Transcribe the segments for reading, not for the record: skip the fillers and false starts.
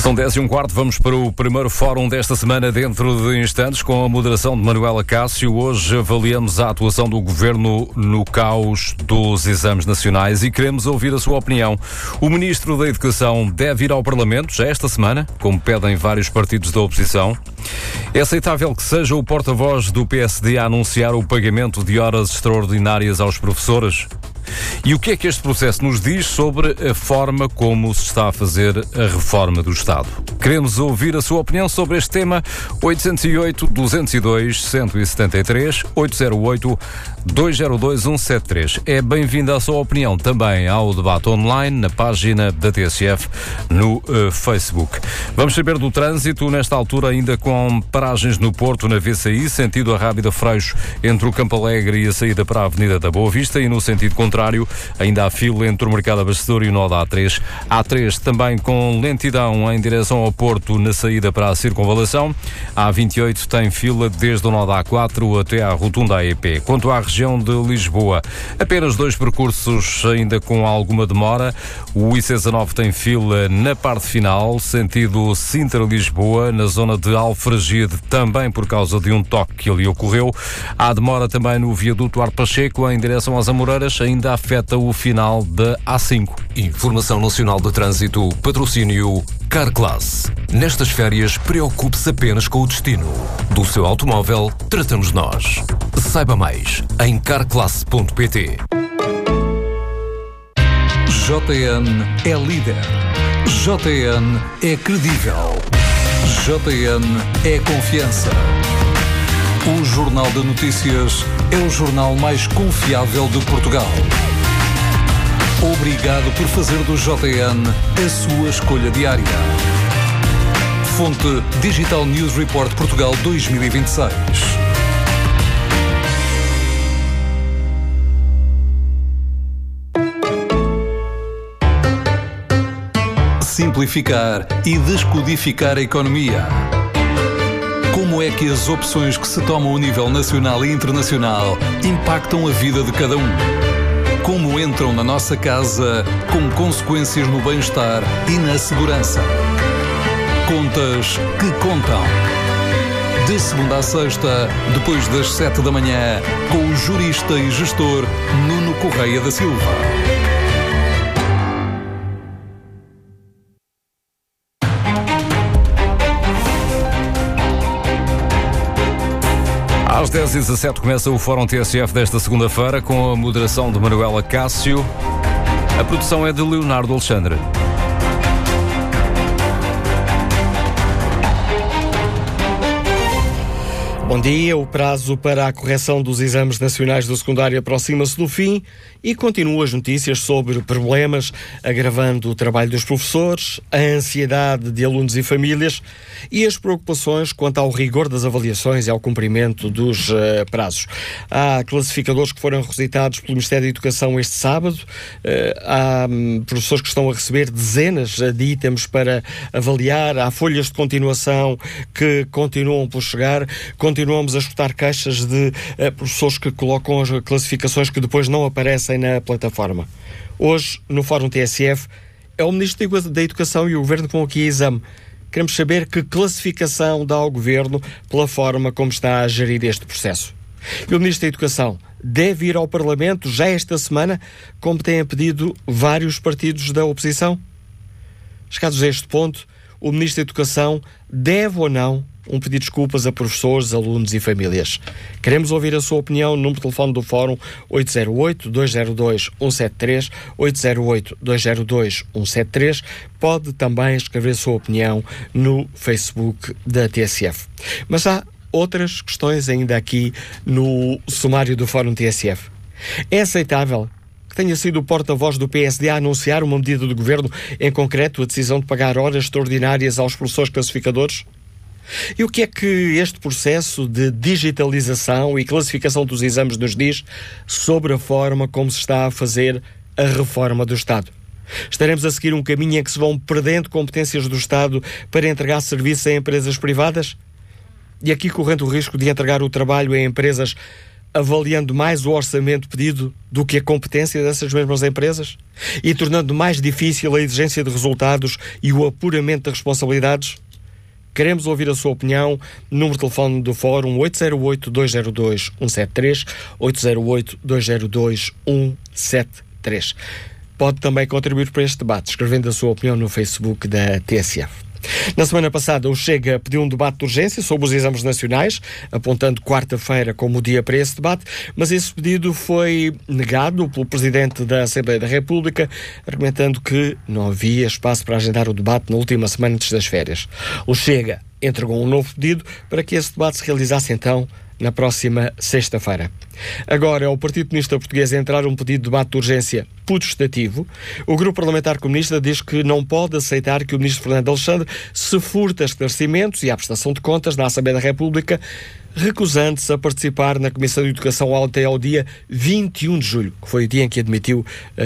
São 10h15, vamos para o primeiro fórum desta semana dentro de instantes, com a moderação de Manuela Cássio. Hoje avaliamos a atuação do Governo no caos dos exames nacionais e queremos ouvir a sua opinião. O Ministro da Educação deve ir ao Parlamento já esta semana, como pedem vários partidos da oposição. É aceitável que seja o porta-voz do PSD a anunciar o pagamento de horas extraordinárias aos professores? E o que é que este processo nos diz sobre a forma como se está a fazer a reforma do Estado? Queremos ouvir a sua opinião sobre este tema. 808-202-173, 808-202-173. É bem-vinda a sua opinião também ao debate online na página da TSF no Facebook. Vamos saber do trânsito, nesta altura ainda com paragens no Porto, na VCI, sentido a Rábida Freixo, entre o Campo Alegre e a saída para a Avenida da Boa Vista, e no sentido contrário, ainda há fila entre o Mercado Abastecedor e o nó da A3. A3 também com lentidão em direção ao Porto na saída para a Circunvalação. A A28 tem fila desde o nó da A4 até à Rotunda AEP. Quanto à região de Lisboa, apenas 2 percursos ainda com alguma demora. O IC19 tem fila na parte final, sentido Sintra-Lisboa, na zona de Alfragide, também por causa de um toque que ali ocorreu. Há demora também no viaduto Ar-Pacheco, em direção às Amoreiras, ainda afeta o final da A5. Informação Nacional de Trânsito, patrocínio Carclass. Nestas férias, preocupe-se apenas com o destino. Do seu automóvel, tratamos nós. Saiba mais em carclass.pt. JN é líder. JN é credível. JN é confiança. O Jornal de Notícias é o jornal mais confiável de Portugal. Obrigado por fazer do JN a sua escolha diária. Fonte Digital News Report Portugal 2026. Simplificar e descodificar a economia. Como é que as opções que se tomam a nível nacional e internacional impactam a vida de cada um? Como entram na nossa casa com consequências no bem-estar e na segurança? Contas que contam. De segunda a sexta, depois das 7 da manhã, com o jurista e gestor Nuno Correia da Silva. Às 10h17 começa o Fórum TSF desta segunda-feira, com a moderação de Manuela Cássio. A produção é de Leonardo Alexandre. Bom dia. O prazo para a correção dos exames nacionais do secundário aproxima-se do fim e continuam as notícias sobre problemas agravando o trabalho dos professores, a ansiedade de alunos e famílias e as preocupações quanto ao rigor das avaliações e ao cumprimento dos prazos. Há classificadores que foram requisitados pelo Ministério da Educação este sábado. Há professores que estão a receber dezenas de itens para avaliar. Há folhas de continuação que continuam por chegar. Continuamos a escutar queixas de professores que colocam as classificações que depois não aparecem na plataforma. Hoje, no Fórum TSF, é o Ministro da Educação e o Governo que vão aqui a exame. Queremos saber que classificação dá ao Governo pela forma como está a gerir este processo. E o Ministro da Educação deve ir ao Parlamento já esta semana, como têm pedido vários partidos da oposição? Chegados a este ponto, o Ministro da Educação deve ou não pedir desculpas a professores, alunos e famílias? Queremos ouvir a sua opinião. Número de telefone do Fórum 808-202-173, 808-202-173. Pode também escrever a sua opinião no Facebook da TSF. Mas há outras questões ainda aqui no sumário do Fórum TSF. É aceitável que tenha sido o porta-voz do PSD a anunciar uma medida do Governo, em concreto a decisão de pagar horas extraordinárias aos professores classificadores? E o que é que este processo de digitalização e classificação dos exames nos diz sobre a forma como se está a fazer a reforma do Estado? Estaremos a seguir um caminho em que se vão perdendo competências do Estado para entregar serviços a empresas privadas? E aqui correndo o risco de entregar o trabalho a empresas avaliando mais o orçamento pedido do que a competência dessas mesmas empresas e tornando mais difícil a exigência de resultados e o apuramento de responsabilidades? Queremos ouvir a sua opinião. Número de telefone do Fórum 808-202-173, 808-202-173. Pode também contribuir para este debate, escrevendo a sua opinião no Facebook da TSF. Na semana passada, o Chega pediu um debate de urgência sobre os exames nacionais, apontando quarta-feira como dia para esse debate, mas esse pedido foi negado pelo Presidente da Assembleia da República, argumentando que não havia espaço para agendar o debate na última semana antes das férias. O Chega entregou um novo pedido para que esse debate se realizasse então na próxima sexta-feira. Agora é o Partido Comunista Português a entrar um pedido de debate de urgência putestativo. O Grupo Parlamentar Comunista diz que não pode aceitar que o Ministro Fernando Alexandre se furte a esclarecimentos e à prestação de contas na Assembleia da República, recusando-se a participar na Comissão de Educação até ao dia 21 de julho, que foi o dia em que admitiu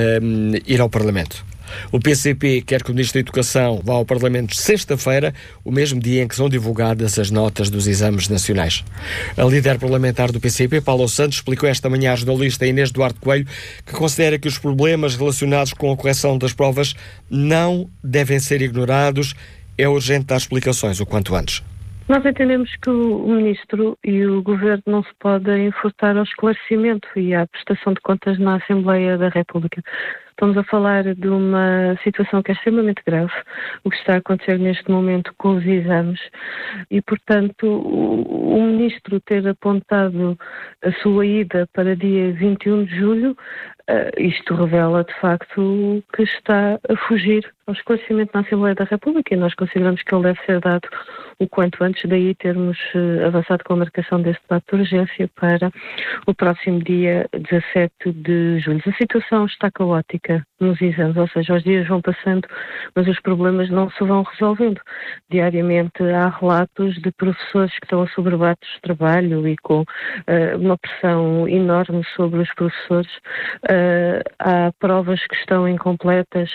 ir ao Parlamento. O PCP quer que o Ministro da Educação vá ao Parlamento sexta-feira, o mesmo dia em que são divulgadas as notas dos exames nacionais. A líder parlamentar do PCP, Paulo Santos, explicou esta manhã à jornalista Inês Duarte Coelho que considera que os problemas relacionados com a correção das provas não devem ser ignorados. É urgente dar explicações o quanto antes. Nós entendemos que o Ministro e o Governo não se podem furtar ao esclarecimento e à prestação de contas na Assembleia da República. Estamos a falar de uma situação que é extremamente grave, o que está a acontecer neste momento com os exames e, portanto, o Ministro ter apontado a sua ida para dia 21 de julho, isto revela, de facto, que está a fugir ao esclarecimento na Assembleia da República e nós consideramos que ele deve ser dado o quanto antes, daí termos avançado com a marcação deste debate de urgência para o próximo dia 17 de julho. A situação está caótica nos exames, ou seja, os dias vão passando, mas os problemas não se vão resolvendo. Diariamente há relatos de professores que estão assoberbados de trabalho e com uma pressão enorme sobre os professores. Há provas que estão incompletas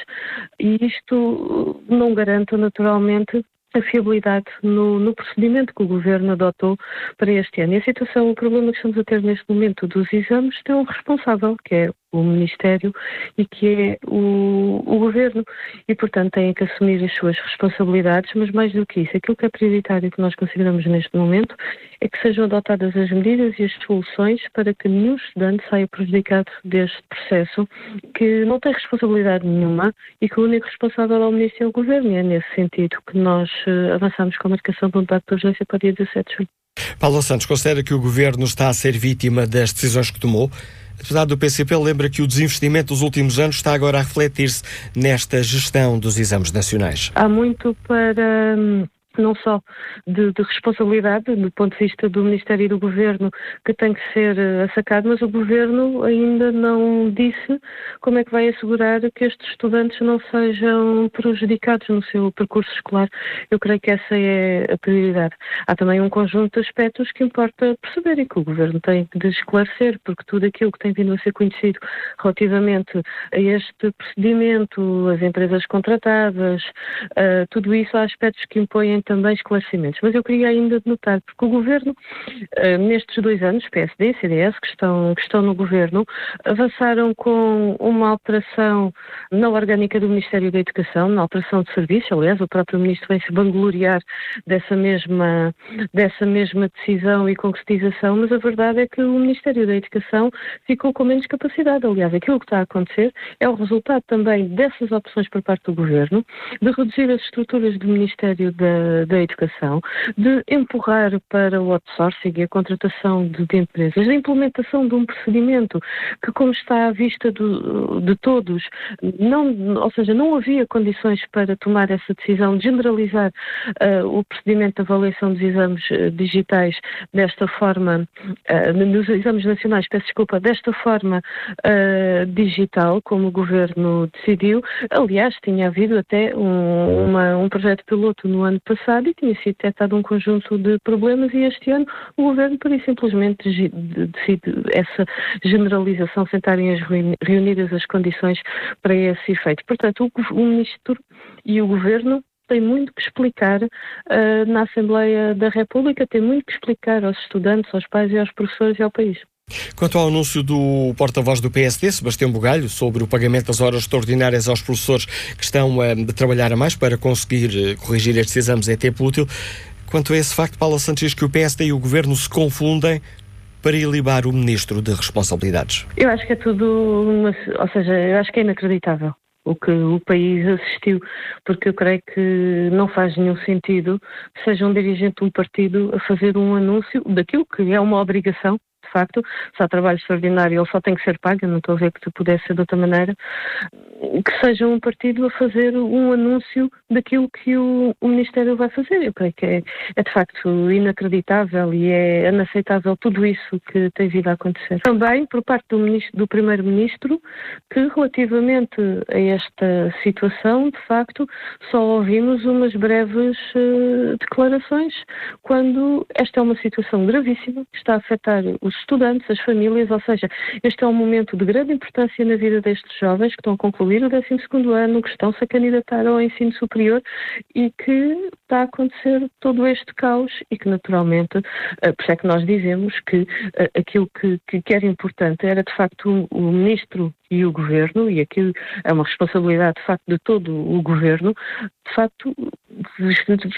e isto não garante naturalmente a fiabilidade no procedimento que o Governo adotou para este ano. E a situação, o problema que estamos a ter neste momento dos exames tem um responsável, que é o Ministério e que é o Governo e, portanto, têm que assumir as suas responsabilidades, mas mais do que isso, aquilo que é prioritário que nós consideramos neste momento é que sejam adotadas as medidas e as soluções para que nenhum estudante saia prejudicado deste processo, que não tem responsabilidade nenhuma e que o único responsável é o Ministro e o Governo, e é nesse sentido que nós avançamos com a marcação de um debate de urgência para o dia 17 de julho. Paulo Santos, considera que o Governo está a ser vítima das decisões que tomou? Apesar do PCP, lembra que o desinvestimento dos últimos anos está agora a refletir-se nesta gestão dos exames nacionais. Há muito para não só de responsabilidade do ponto de vista do Ministério e do Governo que tem que ser assacado, mas o Governo ainda não disse como é que vai assegurar que estes estudantes não sejam prejudicados no seu percurso escolar. Eu creio que essa é a prioridade. Há também um conjunto de aspectos que importa perceber e que o Governo tem de esclarecer, porque tudo aquilo que tem vindo a ser conhecido relativamente a este procedimento, as empresas contratadas, tudo isso há aspectos que impõem também esclarecimentos. Mas eu queria ainda notar, porque o Governo, nestes 2 anos, PSD e CDS, que estão no Governo, avançaram com uma alteração na orgânica do Ministério da Educação, na alteração de serviço. Aliás, o próprio Ministro vem se vangloriar dessa mesma decisão e concretização, mas a verdade é que o Ministério da Educação ficou com menos capacidade. Aliás, aquilo que está a acontecer é o resultado também dessas opções por parte do Governo, de reduzir as estruturas do Ministério da Educação, de empurrar para o outsourcing e a contratação de empresas, da implementação de um procedimento que, como está à vista de todos, não havia condições para tomar essa decisão de generalizar o procedimento de avaliação dos exames digitais desta forma, nos exames nacionais, desta forma digital, como o Governo decidiu. Aliás, tinha havido até um projeto piloto no ano passado e tinha sido detectado um conjunto de problemas e este ano o Governo pura e simplesmente decide essa generalização sem estarem reunidas as condições para esse efeito. Portanto, o Ministro e o Governo têm muito que explicar na Assembleia da República, têm muito que explicar aos estudantes, aos pais e aos professores e ao país. Quanto ao anúncio do porta-voz do PSD, Sebastião Bugalho, sobre o pagamento das horas extraordinárias aos professores que estão a trabalhar a mais para conseguir corrigir estes exames em tempo útil, quanto a esse facto, Paula Santos diz que o PSD e o Governo se confundem para ilibar o Ministro de Responsabilidades. Eu acho que é tudo, eu acho que é inacreditável o que o país assistiu, porque eu creio que não faz nenhum sentido seja um dirigente de um partido a fazer um anúncio daquilo que é uma obrigação. De facto, se há trabalho extraordinário, ele só tem que ser pago, eu não estou a ver que pudesse ser de outra maneira, que seja um partido a fazer um anúncio daquilo que o Ministério vai fazer. Eu creio que é de facto inacreditável e é inaceitável tudo isso que tem vindo a acontecer. Também por parte do Primeiro-Ministro, que relativamente a esta situação, de facto, só ouvimos umas breves declarações, quando esta é uma situação gravíssima, que está a afetar os estudantes, as famílias, ou seja, este é um momento de grande importância na vida destes jovens que estão a concluir o 12º ano, que estão-se a candidatar ao ensino superior e que está a acontecer todo este caos e que naturalmente, por isso é que nós dizemos que aquilo que era importante era de facto o Ministro e o Governo, e aquilo é uma responsabilidade de facto de todo o Governo, de facto